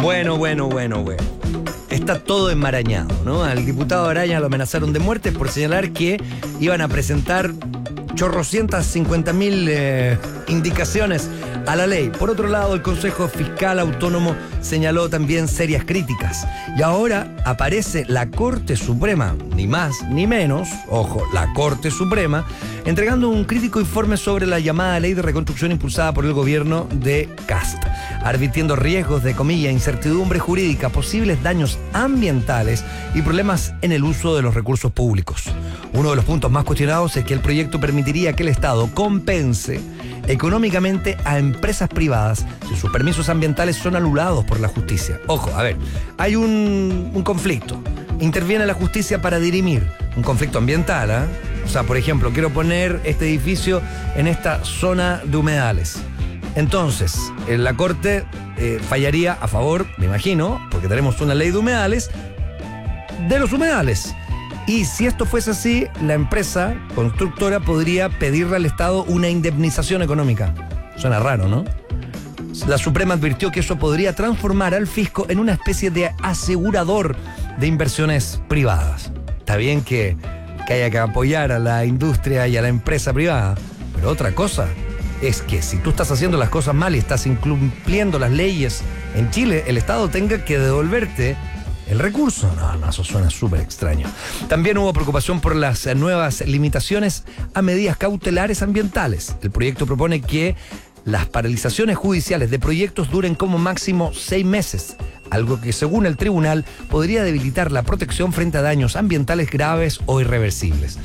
Bueno. Está todo enmarañado, ¿no? Al diputado Araya lo amenazaron de muerte por señalar que iban a presentar chorrocientas 50.000 indicaciones a la ley. Por otro lado, el Consejo Fiscal Autónomo señaló también serias críticas. Y ahora aparece la Corte Suprema, ni más ni menos, ojo, la Corte Suprema, entregando un crítico informe sobre la llamada ley de reconstrucción impulsada por el gobierno de Kast, advirtiendo riesgos de, comillas, incertidumbre jurídica, posibles daños ambientales y problemas en el uso de los recursos públicos. Uno de los puntos más cuestionados es que el proyecto permitiría que el Estado compense económicamente a empresas privadas si sus permisos ambientales son anulados por la justicia. Ojo, a ver, hay un conflicto. Interviene la justicia para dirimir un conflicto ambiental, ¿eh? O sea, por ejemplo, quiero poner este edificio en esta zona de humedales. Entonces, la Corte fallaría a favor, me imagino, porque tenemos una ley de humedales, de los humedales. Y si esto fuese así, la empresa constructora podría pedirle al Estado una indemnización económica. Suena raro, ¿no? La Suprema advirtió que eso podría transformar al fisco en una especie de asegurador de inversiones privadas. Está bien que haya que apoyar a la industria y a la empresa privada, pero otra cosa es que si tú estás haciendo las cosas mal y estás incumpliendo las leyes en Chile, el Estado tenga que devolverte el recurso. No, eso suena súper extraño. También hubo preocupación por las nuevas limitaciones a medidas cautelares ambientales. El proyecto propone que las paralizaciones judiciales de proyectos duren como máximo 6 meses, algo que según el tribunal podría debilitar la protección frente a daños ambientales graves o irreversibles.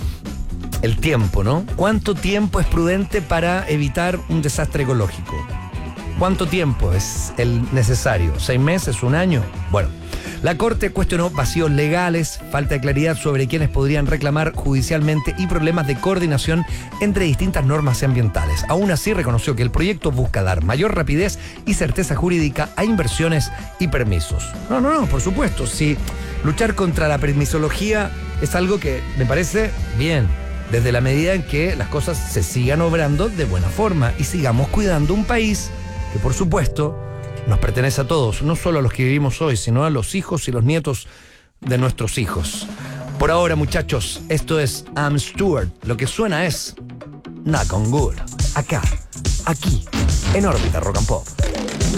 El tiempo, ¿no? ¿Cuánto tiempo es prudente para evitar un desastre ecológico? ¿Cuánto tiempo es el necesario? ¿6 meses? ¿1 año? Bueno, la Corte cuestionó vacíos legales, falta de claridad sobre quiénes podrían reclamar judicialmente y problemas de coordinación entre distintas normas ambientales. Aún así, reconoció que el proyecto busca dar mayor rapidez y certeza jurídica a inversiones y permisos. No, por supuesto. Si luchar contra la permisología es algo que me parece bien, desde la medida en que las cosas se sigan obrando de buena forma y sigamos cuidando un país que, por supuesto, nos pertenece a todos, no solo a los que vivimos hoy, sino a los hijos y los nietos de nuestros hijos. Por ahora, muchachos, esto es I'm Stuart. Lo que suena es Knock on Wood. Acá, aquí, en órbita Rock and Pop.